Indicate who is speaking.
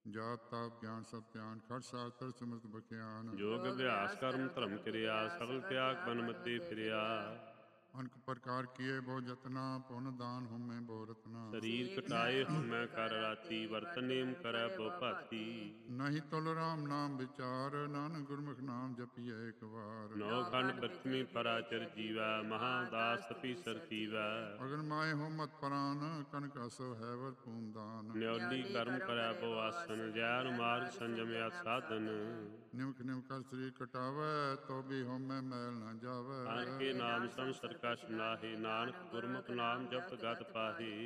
Speaker 1: ਜਾਤ ਤਾਪ ਗਿਆਨ ਸਭ ਧਿਆਨ ਖੜ ਸ਼ਾਸਤਰ ਸਿਮਰਤ ਬਖਿਆਨ।
Speaker 2: ਜੋਗ ਅਭਿਆਸ ਕਰਮ ਧਰਮ ਕਿਰਿਆ ਸਗਲ ਤਿਆਗ ਬਨ ਮੱਤੇ ਫਿਰਿਆ।
Speaker 1: ਅਨਕ ਪ੍ਰਕਾਰ ਕੀਏ ਬਹੁ ਜਤਨਾ ਪੁਨ ਦਾਨ ਹੋਮੇ ਬਹੁ ਰਤਨਾ।
Speaker 2: ਸਰੀਰ ਕਟਾਏ ਹਉਮੈ ਕਰ ਰਾਤੀ ਵਰਤਨ ਨੇਮ ਕਰੈ ਬਹੁ ਭਾਤੀ।
Speaker 1: ਨਹੀਂ ਤੁਲ ਰਾਮ ਨਾਮ ਵਿਚਾਰ ਨਾਨਕ ਗੁਰਮੁਖ ਨਾਮ ਜਪੀਐ ਇੱਕ ਵਾਰ।
Speaker 2: ਨੌ ਖੰਡ ਪ੍ਰਥਮੀ ਪਰਾਚਰ ਜੀਵੈ ਮਹਾਦਾਸ ਤਪੀ ਸਰਤੀਵੈ।
Speaker 1: ਅਗਨ ਮਾਏ ਹੋ ਮਤ ਪ੍ਰਾਨ ਕਨਕ ਅਸੋ ਹੈ ਵਰ ਪੂਮਦਾਨ।
Speaker 2: ਨਿਉਲੀ ਕਰਮ ਕਰੈ ਬਹੁ ਆਸਨ ਜੈਨ ਮਾਰਗ ਸੰਜਮਿਆ ਸਾਧਨ।
Speaker 1: ਨਿਮਕ ਨਿਮਕ ਸਰੀਰ ਕਟਾਵੈ ਤੋ ਵੀ ਹੋਮੈ ਮੈਲ ਨਾ ਜਾਵੈ।
Speaker 2: ਹਰਿ ਕੇ ਨਾਮ ਸੰਸਰ ਕਛ ਨਾਹੀ ਨਾਨਕ ਗੁਰਮੁਖ ਨਾਮ ਜਪਤ ਗਤ ਪਾਹੀ।